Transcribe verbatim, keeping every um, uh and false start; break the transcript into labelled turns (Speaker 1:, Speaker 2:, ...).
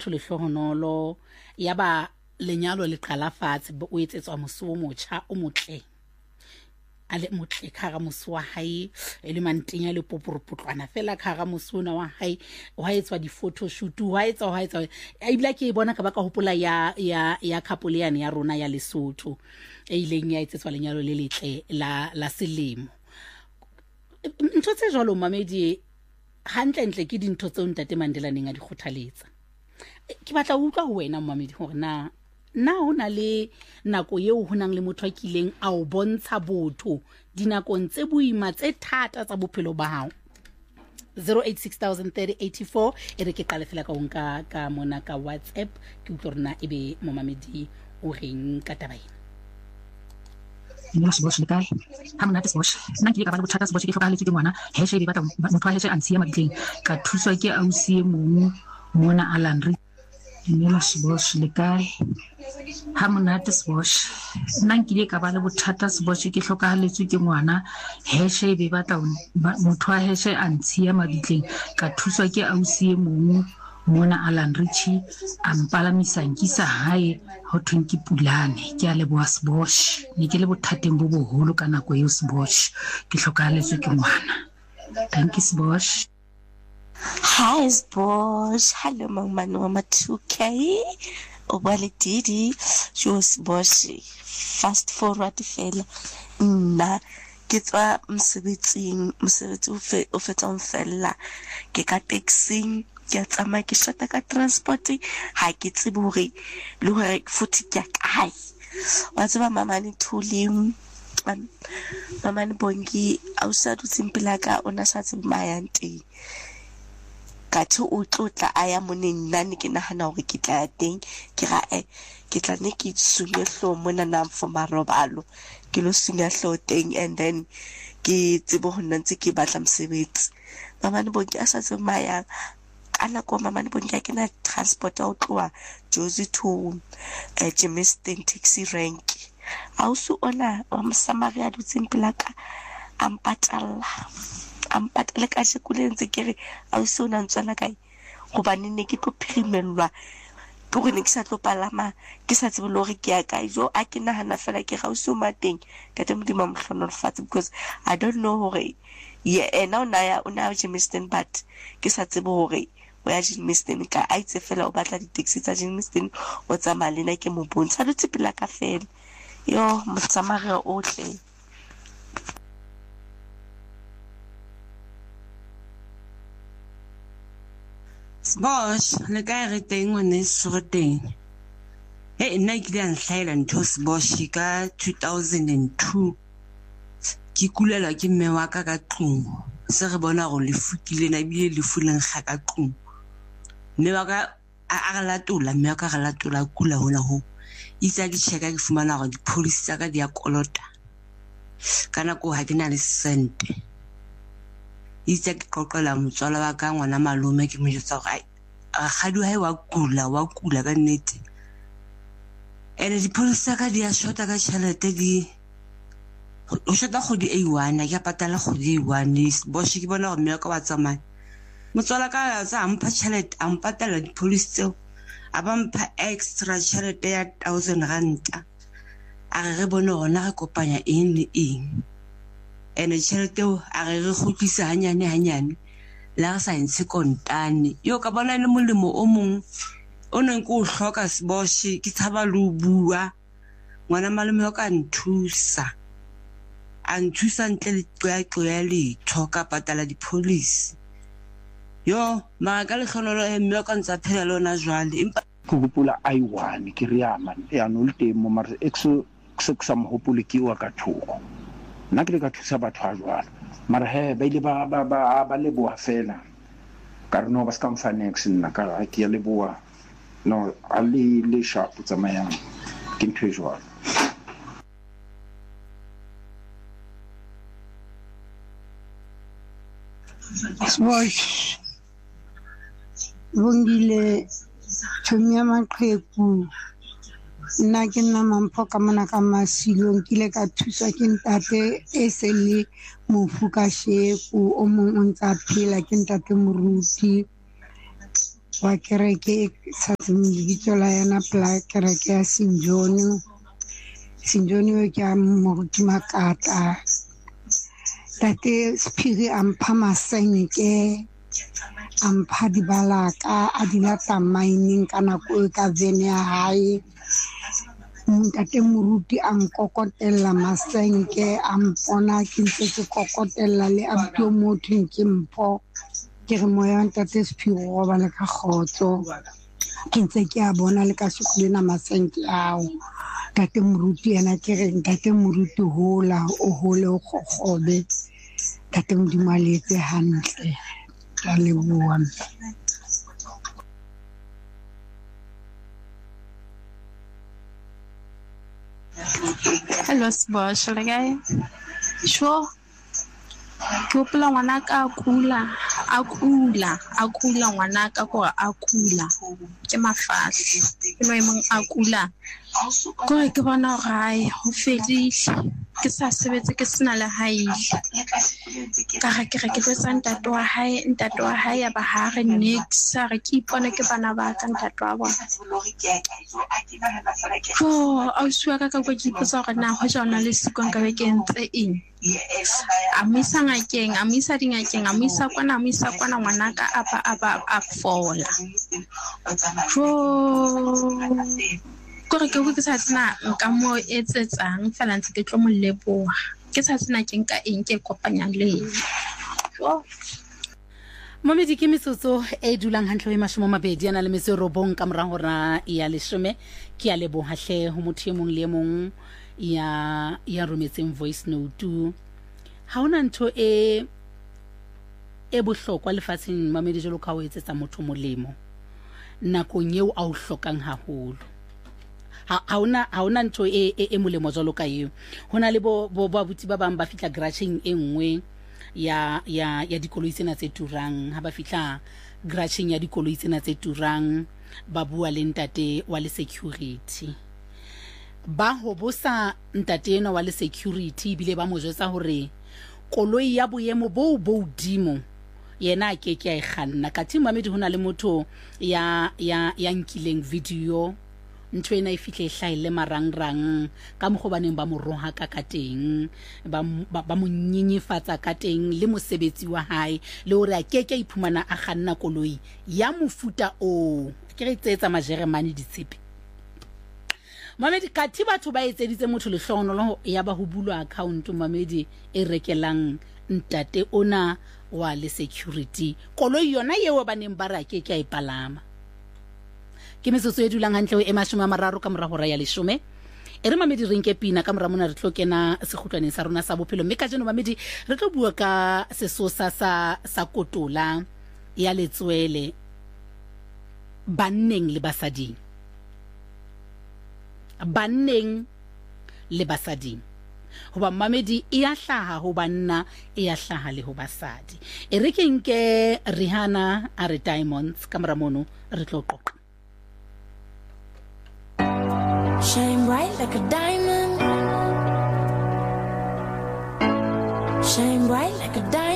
Speaker 1: motho le hlohonolo ya ba lenyalo le qala fatshe o etsetswa moso o motjha o motle ale motle khaga moso wa hae ele mantenya le poporopotlwana fela khaga mosona wa hae wa etswa di photo shoot wa etsa wa etsa a ibla ke bona ka ba ka hopola ya ya ya kapoleane ya rona ya Lesotho e ileng ya etsetswa lenyalo le letle la la selemo ntho tse jalo mamedi hantle ntle ke dintho tse Ntate Mandela neng a di khothaletsa ke batla utlwa ho wena mamedi hore na na hona le nako yeo honang le motho a kileng a o bontsha botho dinakong tse boima tse thata tsa bophelo ba hao zero eight six zero zero three zero eight four e re ke qale fela ka onka ka mona ka WhatsApp ke utlorna ebe momamedi o reng ka taba ena
Speaker 2: Nna Sebosh le kae ha mona te Sebosh nna ke ka ba le bothata Sebosh ke hloka le ke ngwana heshe e batla motho a heshe a ntsia mabitleng ka thuswa ke ausi e mong mona Alan Nna Sebosh le kae ha mona te Sebosh nna ke ka ba le bothata Sebosh ke hloka haletswe ke ngwana heshe e batla motho a heshe a ntsia mabitleng ka thuswa ke ausi e mong mona Alan Richie ampalamisa nkisa hae ho thonki pulane ke a leboa Sebosh ne ke le bothateng bo boholo ka nako eo Sebosh ke hloka haletswe ke ngwana thank you Sebosh.
Speaker 3: Hi Sebosh, hello mangmane wa two K o bua le Didi jo Sebosh fast forward fela nna ke tswa mosebetsing mosebetsi o fetsang fela ke ka taxing ke tsamaya ke shota ka transport ha ke tsebe hore le hore futhi ke kae wa tseba mamane Thuli mamane Bongi a usa dutsimpela ka ona sa tsebe mayante ka thu o tlotla aya moneng nna ne ke nahana hore ke tla teng ke ra e ke tla ne ke sunye hlo mona na for marobalo ke lo sunya hlo teng and then ke tsebo ho nna ntse ke batla mosebetsi mamane Bongi a sa tsebe mayang ana ko mamane Bongi ke na transport o tloa Jozi to eh Germiston taxi rank a usu ona wa msamaria dutsimpela ka ampatalla ampatale ka sekule ntse ke re a usu ona ntswana kae go bane ne ke tlo phimelwa ke go ne ke sa tlo palama ke sa tsebe lo re ke ya kae jo a ke nahana fela ke ga usu mateng ka te modimo mhlono lefatse because I don't know hore ye ena ona ya ona Germiston but ke sa tsebe hore o ya Germiston ka a itse fela o batla di taxi tsa Germiston o tsa malena ke mo bontsha dutse pela ka fela yo motsamare o tle
Speaker 4: Sebosh le ka re teng ngone se teng e nna ke le nhlaela ntho Sebosh ka two thousand two ke kulela ke mme wa ka ka tlung se re bona go le fukile na bile le fuleng ga ka tlung mme wa ka a ga latola mme wa ka ga latola kula hona ho itsa ke checka ke fumana go di police tsa ka di ya kolota kana ko ha ke na le sente itse ke qoqela motswala wa ka ngwana malome ke mo jotsa gore a gadu hae wa kula wa kula ka nnete ene di police ka di a shota ka tšhelete di o shota go di A one ke patala go di A one Sebosh ke bona gore mme ka wa tsamaya motswala ka tsa ampha tšhelete ampatala di police tseo a ba mpha extra tšhelete ya thousand ranta a re re bone gona re kopanya eng le eng ene tšhelete a re re gotlisa hanyane hanyane la re sa ntshe kontane yo ka bona le molemo o mong o neng ko hloka Sebosh ke tshaba lo bua ngwana malome o ka nthusa a nthusa ntle le qoaqo ya letho ka patala di police yo ma ka le khonolo e mme ka ntsa phela lona jwale empa
Speaker 5: go gopola I one ke ria man ya no le teng mo mare exo se sa mo hopole ke wa ka thoko nna ke le ka thusa batho a jwalo mara he ba ile ba ba ba ba le boa fela ka re no ba ska mfanex nna ka ke ya le boa no ali le sharp tsamayang ke ntwe jwalo
Speaker 6: Sebosh Bongile Thomya maqheku nna ke nna mampho ka mona ka masilong kile ka thuswa ke ntate e se le mofu ka sheku o mong o ntsa phela ke ntate moruti wa kereke sa lebitso la yana pela kereke ya Saint John. Saint John o ke a moruti Makata. Tate Sephiri a mpha masenke, a mpha dibalaka, a di lata mining ka nako e ka vene ya hae. Ntate moruti a nkokotella masenke, a mpona ke ntse ke kokotella le abuti o motho ke mpho. Ke re moya wa ntate Sephiri o ba le ka kgotso. Ke ntse ke a bona le ka sekolena masenke ao. Tate moruti yena ke re ntate moruti hola o hole o kgokgobe. Tate Modimo a letse hantle. Ka leboha.
Speaker 7: Hello, Sbosh. Le kae? Sure. Ke hopola ngwanaka a kula, a kula, a kula ngwanaka gore a kula. Ke mafahla. Ke no emong a kula. Gore ke bona gore hae ho fedile. Ke sa sebetse ke sena le haile. Ka ga ke re ke tlosa ntate wa hae, ntate wa hae ya ba ha re nix, a re ke ipone ke bana ba ka ntate wa bona. Oh, a uswa ka ka go ke ipotsa gore na ho jona le siko nka be ke ntse eng. A misa ngakeng, a misa dingakeng, a misa kwana, a misa kwana ngwanaka a ba a ba a fola. Oh. Kore ke go ke sa tsena nka mo etsetsang fela ntse ke tlo mo leboha. Ke sa tsena ke nka eng ke kopanya le. Oh.
Speaker 1: Momedi ke metsotso e dulang hantle e mashome mabedi ana le metso e robong ka morao hora ya leshome. Ke a leboha hle ho motho e mong le e mong ya ya rometseng voice note. Ha ona ntho e e bohlokwa lefatsheng Mamedi jalo ka ho etsetsa motho molemo nakong eo a o hlokang haholo. Ha ona ha ona ntho e e molemo jalo ka eo. Hona le bo ba buti ba bang ba fitla garageng e nngwe ya ya ya dikoloi tsena tse turang. Ha ba fitla garageng ya dikoloi tsena tse turang ba bua le ntate wa le security. Ba ho bosa ntate ena wa le security bile ba mo jwetsa hore koloi ya boemo bo bo dimo yena ke ke a e kganna. Ka thi Mamedi hona le motho ya ya ya nkileng video ntho ena e fihle hlaile marangrang ka mogobaneng ba mo roha ka ka teng ba ba mo nyenyefatsa ka teng le mosebetsi wa hae le hore a ke ke a iphumana a kganna koloi ya mofuta o ke re tsetsa majeremane ditshepe. Mamedi ka thi batho ba etseditse motho le hlonolo ya ba ho bulwa account Mamedi e rekelang ntate ona wa le security koloi yona yeo ba neng ba ra ke ke a ipalama. Ke metsotso e dulang hantle e mashome a mararo ka mora hora ya leshome. E re Mamedi re nke pina ka mora mona re tlokena sekhutlwaneng sa rona sa bophelo. Mme ka jeno Mamedi re tlo bua ka sesosa sa sa kotola ya letswele banneng le basading. Banneng le basading. Hoba Mamedi e a hlaha ho banna e a hlaha le ho basadi. E re ke nke Rihanna a re Diamonds ka mora mono re tlo qoqa.
Speaker 8: Shine bright like a diamond. Shine bright like a diamond.